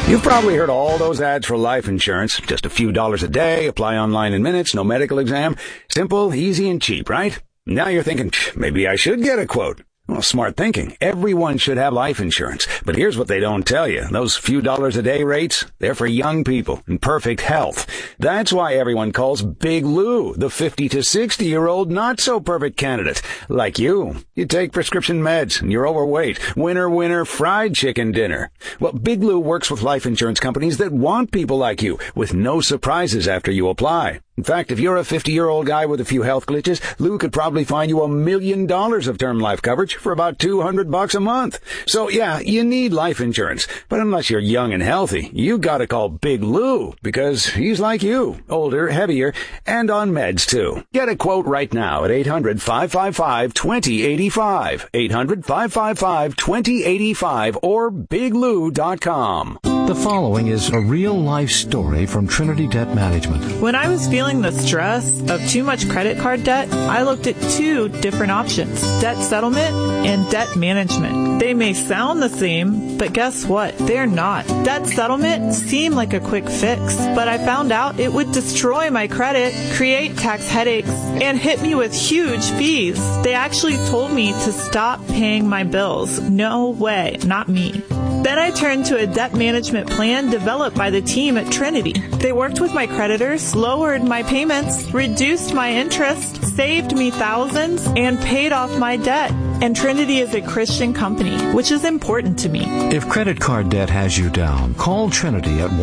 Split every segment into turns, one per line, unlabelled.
You've probably heard all those ads for life insurance. Just a few dollars a day, apply online in minutes, no medical exam. Simple, easy, and cheap, right? Now you're thinking, maybe I should get a quote. Well, smart thinking. Everyone should have life insurance. But here's what they don't tell you. Those few dollars a day rates, they're for young people in perfect health. That's why everyone calls Big Lou the 50 to 60-year-old not-so-perfect candidate. Like you. You take prescription meds and you're overweight. Winner, fried chicken dinner. Well, Big Lou works with life insurance companies that want people like you with no surprises after you apply. In fact, if you're a 50-year-old guy with a few health glitches, Lou could probably find you $1 million of term life coverage for about $200 a month. So yeah, you need life insurance. But unless you're young and healthy, you gotta call Big Lou because he's like you, older, heavier, and on meds too. Get a quote right now at 800-555-2085. 800-555-2085 or biglou.com.
The following is a real-life story from Trinity Debt Management.
When I was feeling the stress of too much credit card debt, I looked at two different options, debt settlement and debt management. They may sound the same, but guess what? They're not. Debt settlement seemed like a quick fix, but I found out it would destroy my credit, create tax headaches, and hit me with huge fees. They actually told me to stop paying my bills. No way, not me. Then I turned to a debt management plan developed by the team at Trinity. They worked with my creditors, lowered my payments, reduced my interest, saved me thousands, and paid off my debt. And Trinity is a Christian company, which is important to me.
If credit card debt has you down, call Trinity at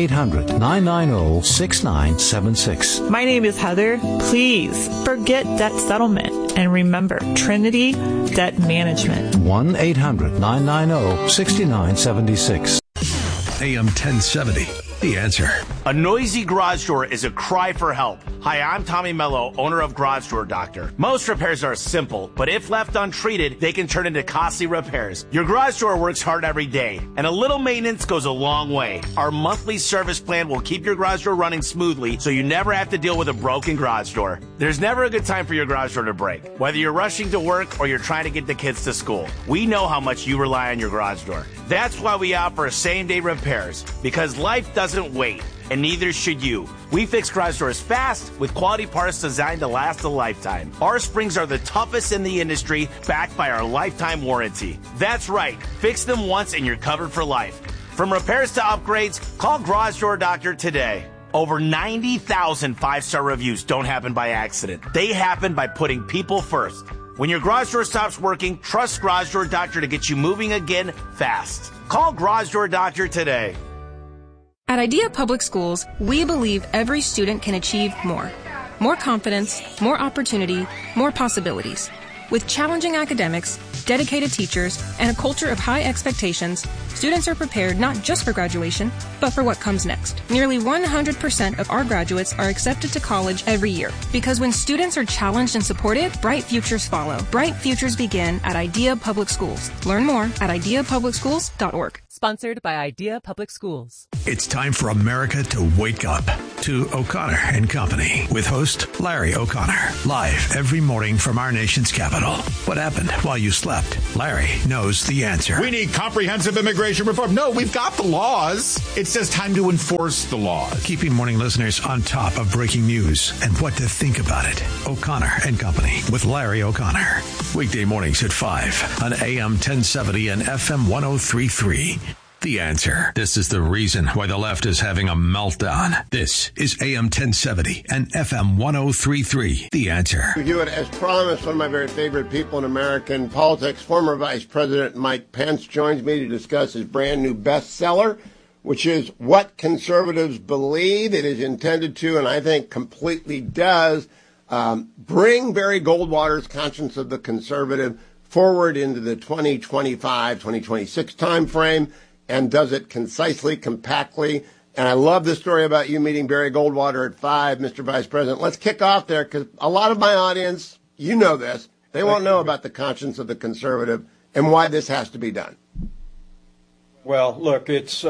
1-800-990-6976.
My name is Heather. Please forget debt settlement. And remember, Trinity Debt Management.
1-800-990-6976.
AM 1070, The Answer.
A noisy garage door is a cry for help. Hi, I'm Tommy Mello, owner of Garage Door Doctor. Most repairs are simple, but if left untreated, they can turn into costly repairs. Your garage door works hard every day, and a little maintenance goes a long way. Our monthly service plan will keep your garage door running smoothly, so you never have to deal with a broken garage door. There's never a good time for your garage door to break. Whether you're rushing to work or you're trying to get the kids to school, we know how much you rely on your garage door. That's why we offer same-day repairs, because life doesn't wait. And neither should you. We fix garage doors fast with quality parts designed to last a lifetime. Our springs are the toughest in the industry, backed by our lifetime warranty. That's right. Fix them once and you're covered for life. From repairs to upgrades, call Garage Door Doctor today. Over 90,000 five-star reviews don't happen by accident. They happen by putting people first. When your garage door stops working, trust Garage Door Doctor to get you moving again fast. Call Garage Door Doctor today.
At Idea Public Schools, we believe every student can achieve more. More confidence, more opportunity, more possibilities. With challenging academics, dedicated teachers, and a culture of high expectations, students are prepared not just for graduation, but for what comes next. Nearly 100% of our graduates are accepted to college every year. Because when students are challenged and supported, bright futures follow. Bright futures begin at Idea Public Schools. Learn more at ideapublicschools.org.
Sponsored by Idea Public Schools.
It's time for America to wake up to O'Connor and Company with host Larry O'Connor. Live every morning from our nation's capital. What happened while you slept? Larry knows the answer.
We need comprehensive immigration reform. No, we've got the laws. It's just time to enforce the laws.
Keeping morning listeners on top of breaking news and what to think about it. O'Connor and Company with Larry O'Connor. Weekday mornings at 5 on AM 1070 and FM 103.3. The Answer. This is the reason why the left is having a meltdown. This is AM 1070 and FM 103.3. The Answer.
We do it as promised. One of my very favorite people in American politics, former Vice President Mike Pence, joins me to discuss his brand new bestseller, which is What Conservatives Believe. It is intended to, and I think completely does, bring Barry Goldwater's Conscience of the Conservative forward into the 2025, 2026 timeframe, and does it concisely, compactly. And I love the story about you meeting Barry Goldwater at 5, Mr. Vice President. Let's kick off there, because a lot of my audience, you know this, they won't know about the conscience of the conservative and why this has to be done.
Well, look, it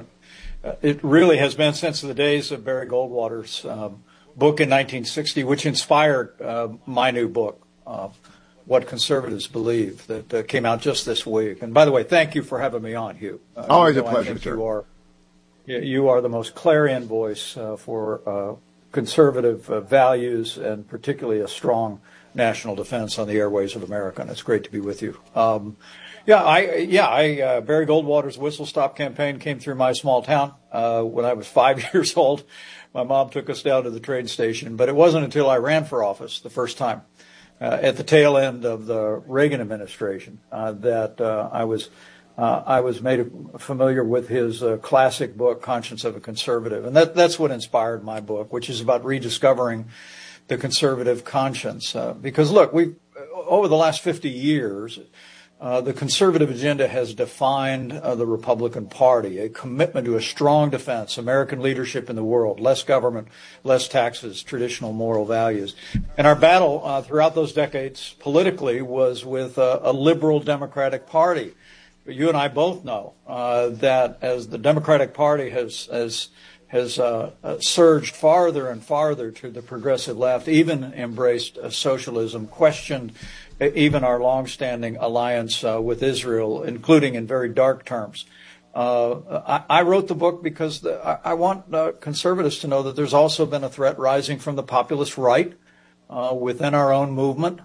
really has been since the days of Barry Goldwater's book in 1960, which inspired my new book, What Conservatives Believe, that came out just this week. And by the way, thank you for having me on, Hugh.
Always a pleasure, sir.
You are You are the most clarion voice for conservative values and particularly a strong national defense on the airways of America. And it's great to be with you. Barry Goldwater's Whistle Stop campaign came through my small town when I was 5 years old. My mom took us down to the train station, but it wasn't until I ran for office the first time at the tail end of the Reagan administration that I was made familiar with his classic book, Conscience of a Conservative. And that's what inspired my book, which is about rediscovering the conservative conscience. Because, look, over the last 50 years, the conservative agenda has defined the Republican Party, a commitment to a strong defense, American leadership in the world, less government, less taxes, traditional moral values. And our battle throughout those decades politically was with a liberal Democratic Party. But you and I both know that as the Democratic Party has surged farther and farther to the progressive left, even embraced socialism, questioned even our longstanding alliance with Israel, including in very dark terms. I wrote the book because I want conservatives to know that there's also been a threat rising from the populist right within our own movement.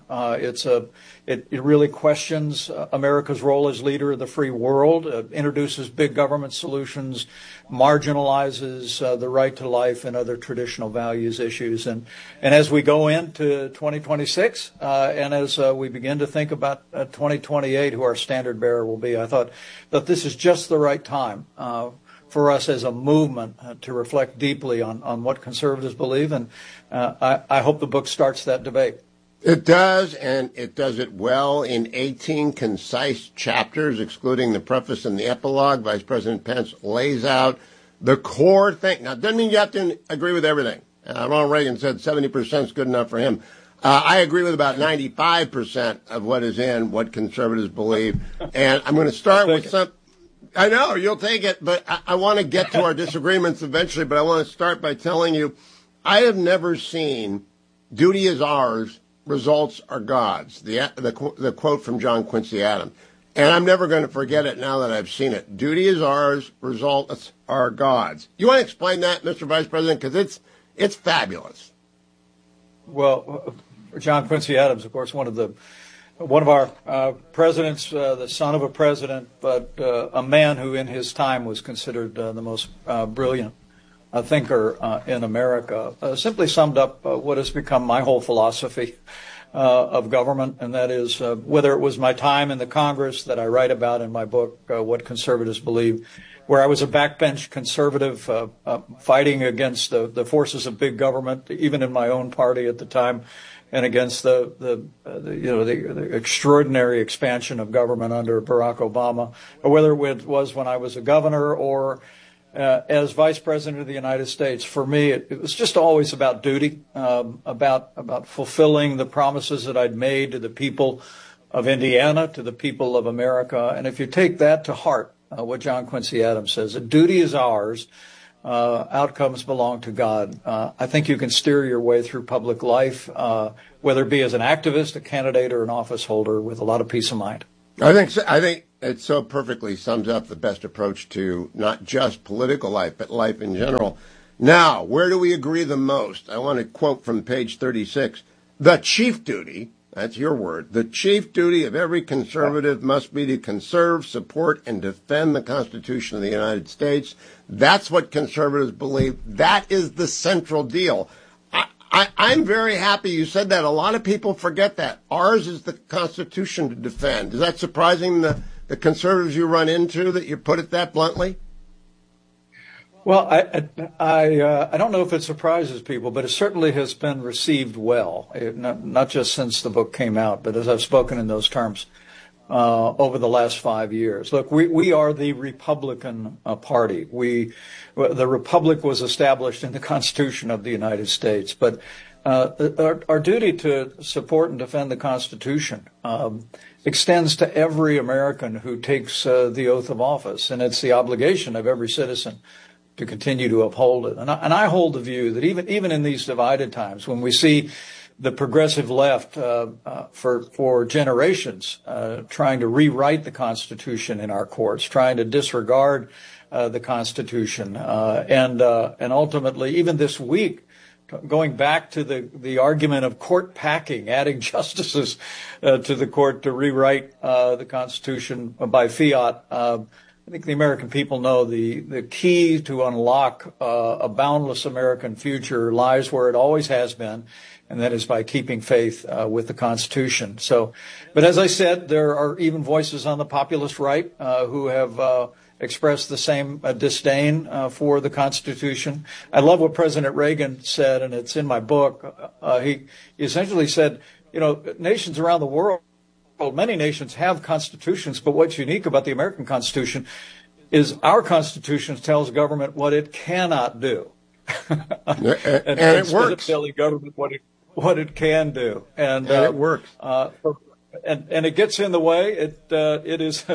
It really questions America's role as leader of the free world, introduces big government solutions, marginalizes the right to life and other traditional values issues. And as we go into 2026 and as we begin to think about 2028, who our standard bearer will be, I thought that this is just the right time for us as a movement to reflect deeply on what conservatives believe. And I hope the book starts that debate.
It does, and it does it well in 18 concise chapters, excluding the preface and the epilogue. Vice President Pence lays out the core thing. Now, it doesn't mean you have to agree with everything. Ronald Reagan said 70% is good enough for him. I agree with about 95% of what is in what conservatives believe. And I'm going to start with some... I know, you'll take it, but I want to get to our disagreements eventually, but I want to start by telling you, I have never seen duty is ours, results are God's, the quote from John Quincy Adams. And I'm never going to forget it now that I've seen it. Duty is ours, results are God's. You want to explain that, Mr. Vice President? Because it's fabulous.
Well, John Quincy Adams, of course, one of our presidents, the son of a president, but a man who in his time was considered the most brilliant thinker in America, simply summed up what has become my whole philosophy of government, and that is whether it was my time in the Congress that I write about in my book, What Conservatives Believe, where I was a backbench conservative fighting against the forces of big government, even in my own party at the time, and against the extraordinary expansion of government under Barack Obama, or whether it was when I was a governor or as Vice President of the United States. For me, it was just always about duty, about fulfilling the promises that I'd made to the people of Indiana, to the people of America. And if you take that to heart, what John Quincy Adams says, that duty is ours, outcomes belong to God. I think you can steer your way through public life, whether it be as an activist, a candidate, or an office holder, with a lot of peace of mind.
I think it so perfectly sums up the best approach to not just political life, but life in general. Now, where do we agree the most? I want to quote from page 36. The chief duty, that's your word, the chief duty of every conservative must be to conserve, support, and defend the Constitution of the United States. That's what conservatives believe. That is the central deal. I'm very happy you said that. A lot of people forget that. Ours is the Constitution to defend. Is that surprising, the conservatives you run into, that you put it that bluntly?
Well, I don't know if it surprises people, but it certainly has been received well, not just since the book came out, but as I've spoken in those terms over the last 5 years. Look, we are the Republican Party. The Republic was established in the Constitution of the United States, but our duty to support and defend the Constitution extends to every American who takes the oath of office, and it's the obligation of every citizen to continue to uphold it. And I hold the view that even in these divided times, when we see the progressive left for generations trying to rewrite the Constitution in our courts, trying to disregard the Constitution. And ultimately, even this week, going back to the argument of court packing, adding justices to the court to rewrite the Constitution by fiat, I think the American people know the key to unlock a boundless American future lies where it always has been, and that is by keeping faith with the Constitution. So, but as I said, there are even voices on the populist right who have expressed the same disdain for the Constitution. I love what President Reagan said, and it's in my book. He essentially said, nations around the world, many nations have constitutions, but what's unique about the American Constitution is our Constitution tells government what it cannot do.
and it works.
Of telling government what it can do. And
it works.
And it gets in the way. It is,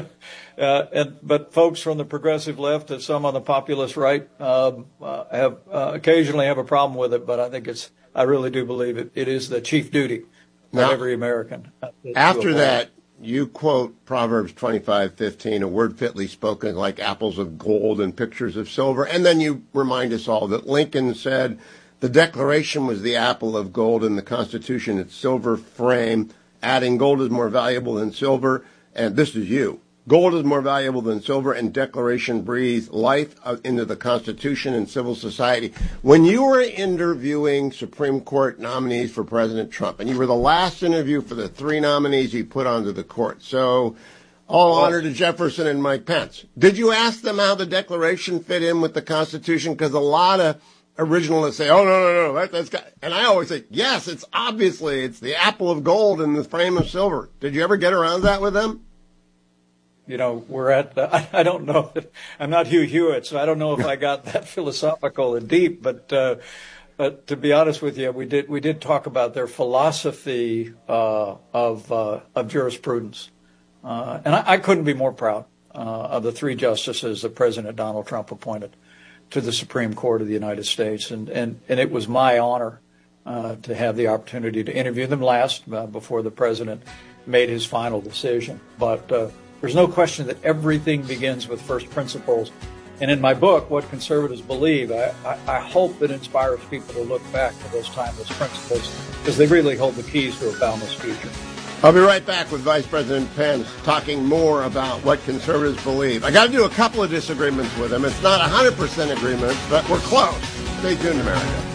but folks from the progressive left and some on the populist right have occasionally have a problem with it. But I think I really do believe it is the chief duty of every American.
After that, you quote Proverbs 25:15, a word fitly spoken like apples of gold and pictures of silver, and then you remind us all that Lincoln said the Declaration was the apple of gold and the Constitution its silver frame, adding gold is more valuable than silver, and this is you. Gold is more valuable than silver, and Declaration breathes life into the Constitution and civil society. When you were interviewing Supreme Court nominees for President Trump, and you were the last interview for the 3 nominees he put onto the court, so all honor to Jefferson and Mike Pence. Did you ask them how the Declaration fit in with the Constitution? Because a lot of originalists say, oh, no, that's got, and I always say, yes, it's the apple of gold and the frame of silver. Did you ever get around that with them?
We're at, I don't know, I'm not Hugh Hewitt, so I don't know if I got that philosophical and deep, but to be honest with you, we did talk about their philosophy of jurisprudence. And I couldn't be more proud of the 3 justices that President Donald Trump appointed to the Supreme Court of the United States. And it was my honor to have the opportunity to interview them last before the president made his final decision. But there's no question that everything begins with first principles. And in my book, What Conservatives Believe, I hope it inspires people to look back to those timeless principles because they really hold the keys to a boundless future.
I'll be right back with Vice President Pence talking more about what conservatives believe. I got to do a couple of disagreements with him. It's not 100% agreement, but we're close. Stay tuned, America.